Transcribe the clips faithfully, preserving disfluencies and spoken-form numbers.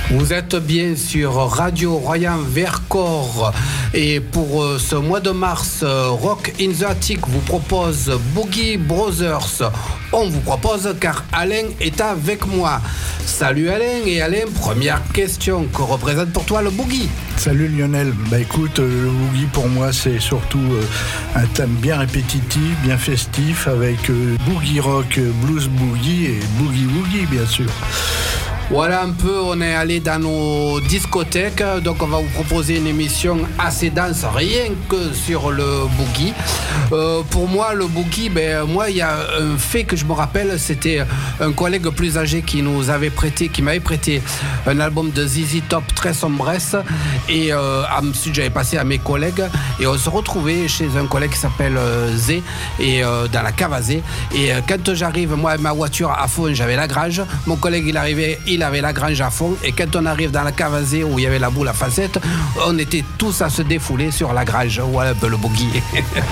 Vous êtes bien sur Radio Royan Vercors et pour euh, ce mois de mars, euh, Rock in the Attic vous propose Boogie Brothers. On vous propose car Alain est avec moi. Salut Alain, et Alain, première question, que représente pour toi le boogie? Salut Lionel, bah écoute, euh, le boogie pour moi c'est surtout euh, un thème bien répétitif, bien festif avec euh, boogie rock, euh, blues boogie et boogie woogie bien sûr. Voilà un peu, on est allé dans nos discothèques, donc on va vous proposer une émission assez dense, rien que sur le boogie. Euh, pour moi, le boogie, ben, moi, il y a un fait que je me rappelle, c'était un collègue plus âgé qui nous avait prêté, qui m'avait prêté un album de Z Z Top très sombresse, et euh, ensuite j'avais passé à mes collègues, et on se retrouvait chez un collègue qui s'appelle euh, Z, et euh, dans la cave à Z, et euh, quand j'arrive, moi, ma voiture à fond, j'avais la Grange, mon collègue, il arrivait, il Il avait la Grange à fond, et quand on arrive dans la cave à Z où il y avait la boule à facettes, on était tous à se défouler sur la Grange. Voilà un peu le boogie.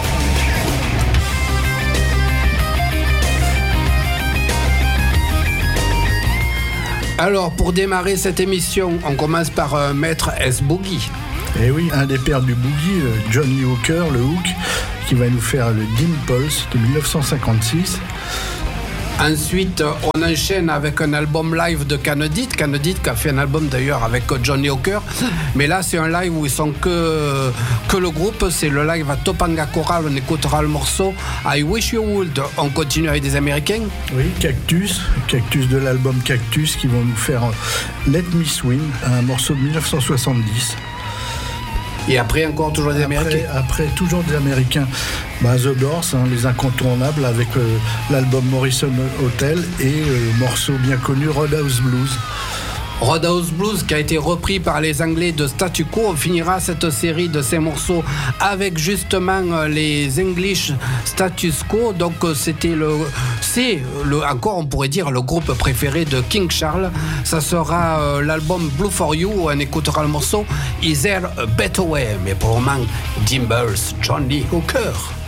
Alors, pour démarrer cette émission, on commence par un maître S Boogie. Et oui, un des pères du boogie, Johnny Hooker, le Hook, qui va nous faire le Dimples de dix-neuf cent cinquante-six. Ensuite, on enchaîne avec un album live de Canedit. Canedit qui a fait un album d'ailleurs avec Johnny Hooker. Mais là, c'est un live où ils sont que, que le groupe. C'est le live à Topanga Choral. On écoutera le morceau I Wish You Would. On continue avec des Américains. Oui, Cactus. Cactus de l'album Cactus qui vont nous faire Let Me Swing, un morceau de dix-neuf cent soixante-dix. Et après, encore toujours des après, Américains Après, toujours des Américains. Bah, The Doors, hein, les incontournables, avec euh, l'album Morrison Hotel et euh, le morceau bien connu Roadhouse Blues. Roadhouse Blues qui a été repris par les Anglais de Statu Quo. On finira cette série de ces morceaux avec justement les English Status Quo. Donc c'était le, c'est le, encore on pourrait dire le groupe préféré de King Charles. Ça sera euh, l'album Blue for You. On écoutera le morceau Is There a Better Way. Mais pour le moment, Dimples, Johnny Hooker.